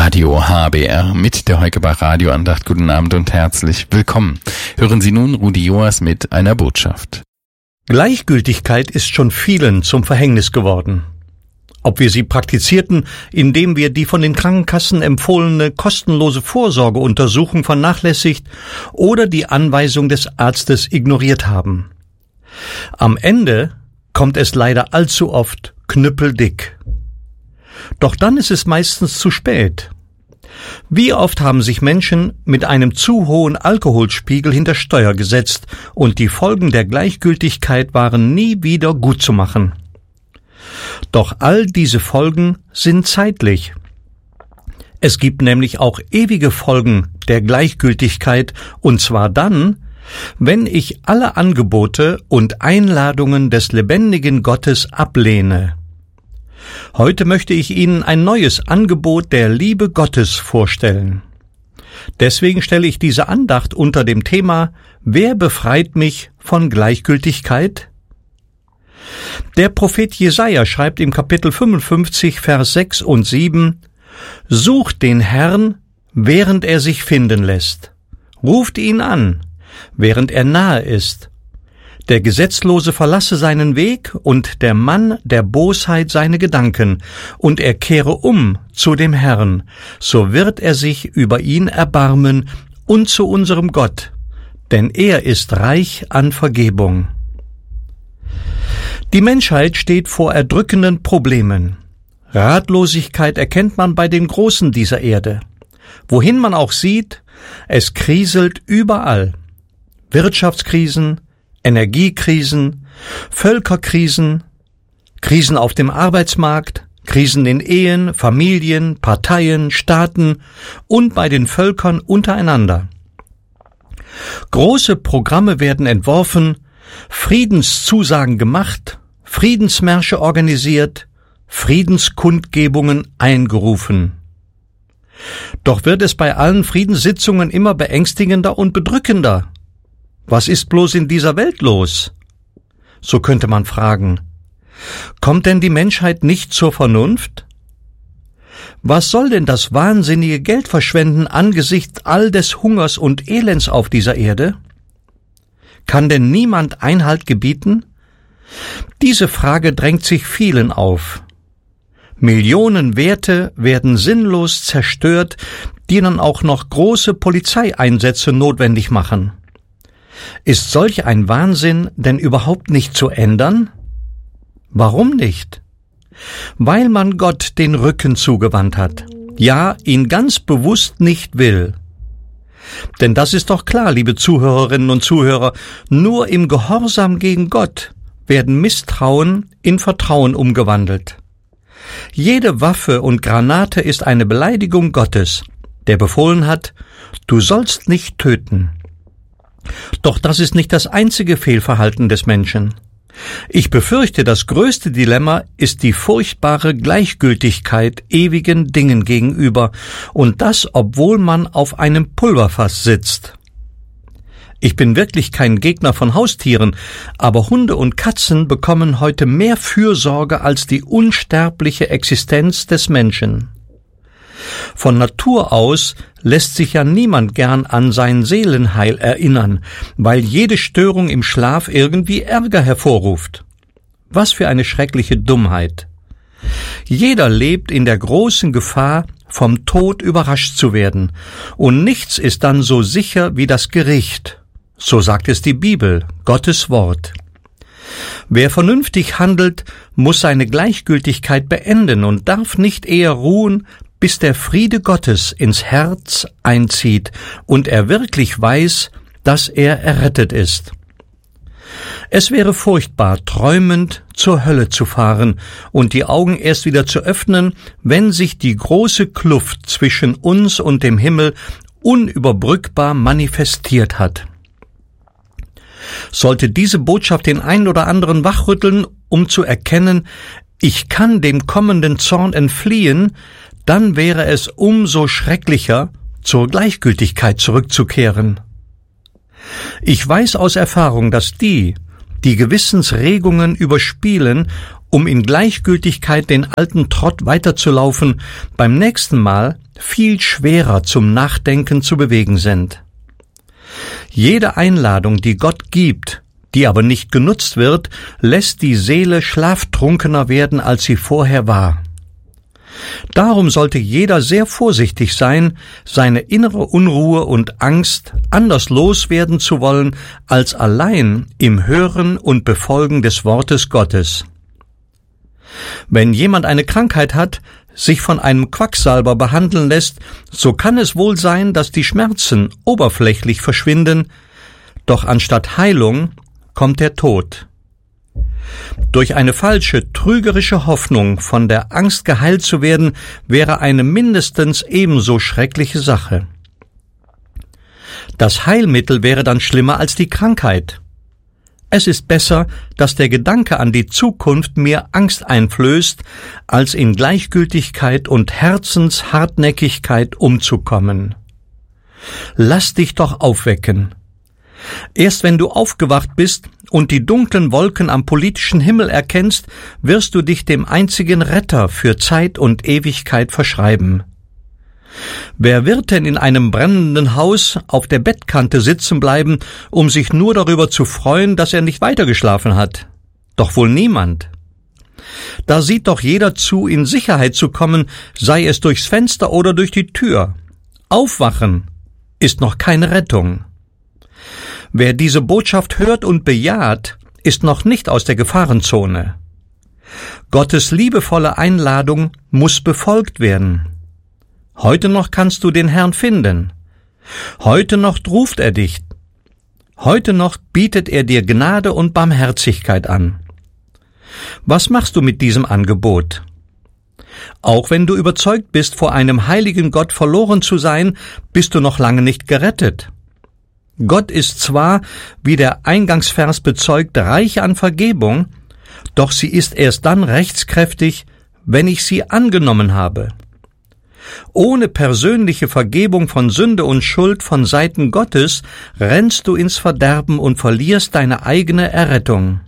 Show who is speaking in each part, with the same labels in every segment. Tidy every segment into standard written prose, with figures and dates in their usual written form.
Speaker 1: Radio HBR mit der Heukebach Radioandacht. Guten Abend und herzlich willkommen. Hören Sie nun Rudi Joas mit einer Botschaft.
Speaker 2: Gleichgültigkeit ist schon vielen zum Verhängnis geworden. Ob wir sie praktizierten, indem wir die von den Krankenkassen empfohlene kostenlose Vorsorgeuntersuchung vernachlässigt oder die Anweisung des Arztes ignoriert haben. Am Ende kommt es leider allzu oft knüppeldick. Doch dann ist es meistens zu spät. Wie oft haben sich Menschen mit einem zu hohen Alkoholspiegel hinter Steuer gesetzt und die Folgen der Gleichgültigkeit waren nie wieder gut zu machen. Doch all diese Folgen sind zeitlich. Es gibt nämlich auch ewige Folgen der Gleichgültigkeit, und zwar dann, wenn ich alle Angebote und Einladungen des lebendigen Gottes ablehne. Heute möchte ich Ihnen ein neues Angebot der Liebe Gottes vorstellen. Deswegen stelle ich diese Andacht unter dem Thema: Wer befreit mich von Gleichgültigkeit? Der Prophet Jesaja schreibt im Kapitel 55, Vers 6 und 7: Sucht den Herrn, während er sich finden lässt. Ruft ihn an, während er nahe ist. Der Gesetzlose verlasse seinen Weg und der Mann der Bosheit seine Gedanken, und er kehre um zu dem Herrn, so wird er sich über ihn erbarmen und zu unserem Gott, denn er ist reich an Vergebung. Die Menschheit steht vor erdrückenden Problemen. Ratlosigkeit erkennt man bei den Großen dieser Erde. Wohin man auch sieht, es kriselt überall. Wirtschaftskrisen, Energiekrisen, Völkerkrisen, Krisen auf dem Arbeitsmarkt, Krisen in Ehen, Familien, Parteien, Staaten und bei den Völkern untereinander. Große Programme werden entworfen, Friedenszusagen gemacht, Friedensmärsche organisiert, Friedenskundgebungen eingerufen. Doch wird es bei allen Friedenssitzungen immer beängstigender und bedrückender. Was ist bloß in dieser Welt los? So könnte man fragen. Kommt denn die Menschheit nicht zur Vernunft? Was soll denn das wahnsinnige Geldverschwenden angesichts all des Hungers und Elends auf dieser Erde? Kann denn niemand Einhalt gebieten? Diese Frage drängt sich vielen auf. Millionen Werte werden sinnlos zerstört, die dann auch noch große Polizeieinsätze notwendig machen. Ist solch ein Wahnsinn denn überhaupt nicht zu ändern? Warum nicht? Weil man Gott den Rücken zugewandt hat, ja, ihn ganz bewusst nicht will. Denn das ist doch klar, liebe Zuhörerinnen und Zuhörer, nur im Gehorsam gegen Gott werden Misstrauen in Vertrauen umgewandelt. Jede Waffe und Granate ist eine Beleidigung Gottes, der befohlen hat: Du sollst nicht töten. Doch das ist nicht das einzige Fehlverhalten des Menschen. Ich befürchte, das größte Dilemma ist die furchtbare Gleichgültigkeit ewigen Dingen gegenüber, und das, obwohl man auf einem Pulverfass sitzt. Ich bin wirklich kein Gegner von Haustieren, aber Hunde und Katzen bekommen heute mehr Fürsorge als die unsterbliche Existenz des Menschen. Von Natur aus lässt sich ja niemand gern an sein Seelenheil erinnern, weil jede Störung im Schlaf irgendwie Ärger hervorruft. Was für eine schreckliche Dummheit. Jeder lebt in der großen Gefahr, vom Tod überrascht zu werden, und nichts ist dann so sicher wie das Gericht. So sagt es die Bibel, Gottes Wort. Wer vernünftig handelt, muss seine Gleichgültigkeit beenden und darf nicht eher ruhen, bis der Friede Gottes ins Herz einzieht und er wirklich weiß, dass er errettet ist. Es wäre furchtbar, träumend zur Hölle zu fahren und die Augen erst wieder zu öffnen, wenn sich die große Kluft zwischen uns und dem Himmel unüberbrückbar manifestiert hat. Sollte diese Botschaft den einen oder anderen wachrütteln, um zu erkennen, ich kann dem kommenden Zorn entfliehen, dann wäre es umso schrecklicher, zur Gleichgültigkeit zurückzukehren. Ich weiß aus Erfahrung, dass die Gewissensregungen überspielen, um in Gleichgültigkeit den alten Trott weiterzulaufen, beim nächsten Mal viel schwerer zum Nachdenken zu bewegen sind. Jede Einladung, die Gott gibt, die aber nicht genutzt wird, lässt die Seele schlaftrunkener werden, als sie vorher war. Darum sollte jeder sehr vorsichtig sein, seine innere Unruhe und Angst anders loswerden zu wollen, als allein im Hören und Befolgen des Wortes Gottes. Wenn jemand eine Krankheit hat, sich von einem Quacksalber behandeln lässt, so kann es wohl sein, dass die Schmerzen oberflächlich verschwinden, doch anstatt Heilung kommt der Tod. Durch eine falsche, trügerische Hoffnung, von der Angst geheilt zu werden, wäre eine mindestens ebenso schreckliche Sache. Das Heilmittel wäre dann schlimmer als die Krankheit. Es ist besser, dass der Gedanke an die Zukunft mir Angst einflößt, als in Gleichgültigkeit und Herzenshartnäckigkeit umzukommen. Lass dich doch aufwecken. Erst wenn du aufgewacht bist und die dunklen Wolken am politischen Himmel erkennst, wirst du dich dem einzigen Retter für Zeit und Ewigkeit verschreiben. Wer wird denn in einem brennenden Haus auf der Bettkante sitzen bleiben, um sich nur darüber zu freuen, dass er nicht weitergeschlafen hat? Doch wohl niemand. Da sieht doch jeder zu, in Sicherheit zu kommen, sei es durchs Fenster oder durch die Tür. Aufwachen ist noch keine Rettung. Wer diese Botschaft hört und bejaht, ist noch nicht aus der Gefahrenzone. Gottes liebevolle Einladung muss befolgt werden. Heute noch kannst du den Herrn finden. Heute noch ruft er dich. Heute noch bietet er dir Gnade und Barmherzigkeit an. Was machst du mit diesem Angebot? Auch wenn du überzeugt bist, vor einem heiligen Gott verloren zu sein, bist du noch lange nicht gerettet. Gott ist zwar, wie der Eingangsvers bezeugt, reich an Vergebung, doch sie ist erst dann rechtskräftig, wenn ich sie angenommen habe. Ohne persönliche Vergebung von Sünde und Schuld von Seiten Gottes rennst du ins Verderben und verlierst deine eigene Errettung.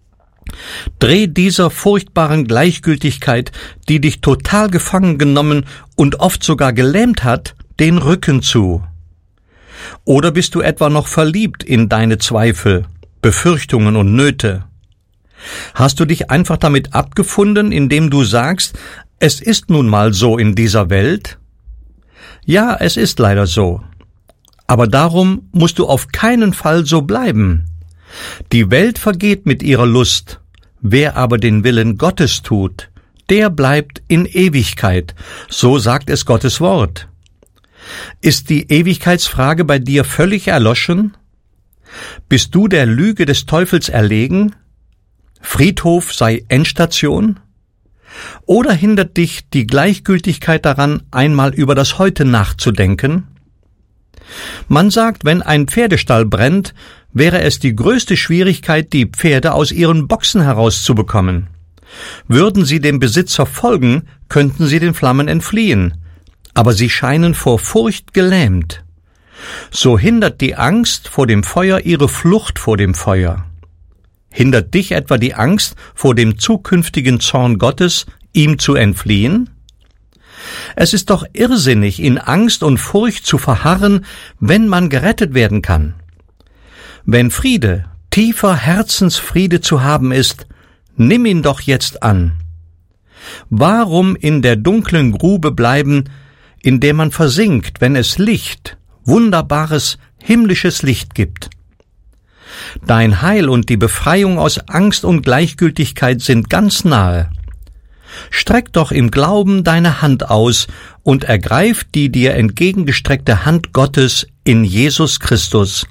Speaker 2: Dreh dieser furchtbaren Gleichgültigkeit, die dich total gefangen genommen und oft sogar gelähmt hat, den Rücken zu. Oder bist du etwa noch verliebt in deine Zweifel, Befürchtungen und Nöte? Hast du dich einfach damit abgefunden, indem du sagst, es ist nun mal so in dieser Welt? Ja, es ist leider so. Aber darum musst du auf keinen Fall so bleiben. Die Welt vergeht mit ihrer Lust. Wer aber den Willen Gottes tut, der bleibt in Ewigkeit. So sagt es Gottes Wort. Ist die Ewigkeitsfrage bei dir völlig erloschen? Bist du der Lüge des Teufels erlegen? Friedhof sei Endstation? Oder hindert dich die Gleichgültigkeit daran, einmal über das Heute nachzudenken? Man sagt, wenn ein Pferdestall brennt, wäre es die größte Schwierigkeit, die Pferde aus ihren Boxen herauszubekommen. Würden sie dem Besitzer folgen, könnten sie den Flammen entfliehen. Aber sie scheinen vor Furcht gelähmt. So hindert die Angst vor dem Feuer ihre Flucht vor dem Feuer. Hindert dich etwa die Angst vor dem zukünftigen Zorn Gottes, ihm zu entfliehen? Es ist doch irrsinnig, in Angst und Furcht zu verharren, wenn man gerettet werden kann. Wenn Friede, tiefer Herzensfriede zu haben ist, nimm ihn doch jetzt an. Warum in der dunklen Grube bleiben, in der man versinkt, wenn es Licht, wunderbares, himmlisches Licht gibt? Dein Heil und die Befreiung aus Angst und Gleichgültigkeit sind ganz nahe. Streck doch im Glauben deine Hand aus und ergreif die dir entgegengestreckte Hand Gottes in Jesus Christus.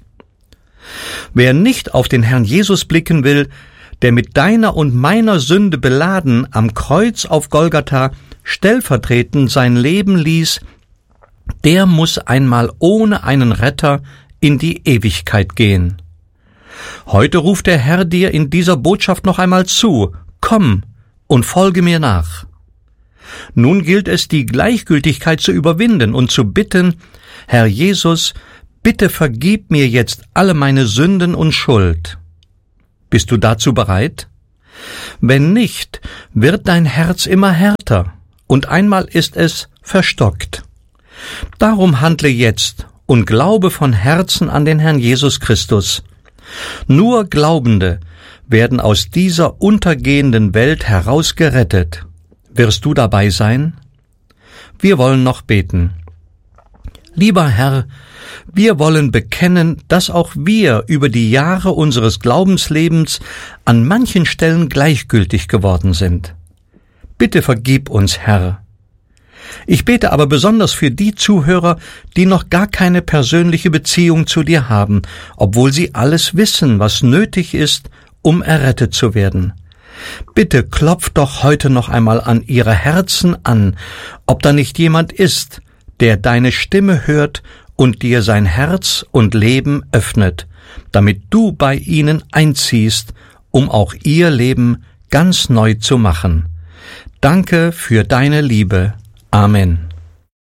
Speaker 2: Wer nicht auf den Herrn Jesus blicken will, der mit deiner und meiner Sünde beladen am Kreuz auf Golgatha stellvertretend sein Leben ließ, der muss einmal ohne einen Retter in die Ewigkeit gehen. Heute ruft der Herr dir in dieser Botschaft noch einmal zu: Komm und folge mir nach. Nun gilt es, die Gleichgültigkeit zu überwinden und zu bitten: Herr Jesus, bitte vergib mir jetzt alle meine Sünden und Schuld. Bist du dazu bereit? Wenn nicht, wird dein Herz immer härter und einmal ist es verstockt. Darum handle jetzt und glaube von Herzen an den Herrn Jesus Christus. Nur Glaubende werden aus dieser untergehenden Welt herausgerettet. Wirst du dabei sein? Wir wollen noch beten. Lieber Herr, wir wollen bekennen, dass auch wir über die Jahre unseres Glaubenslebens an manchen Stellen gleichgültig geworden sind. Bitte vergib uns, Herr. Ich bete aber besonders für die Zuhörer, die noch gar keine persönliche Beziehung zu dir haben, obwohl sie alles wissen, was nötig ist, um errettet zu werden. Bitte klopf doch heute noch einmal an ihre Herzen an, ob da nicht jemand ist, der deine Stimme hört und dir sein Herz und Leben öffnet, damit du bei ihnen einziehst, um auch ihr Leben ganz neu zu machen. Danke für deine Liebe. Amen.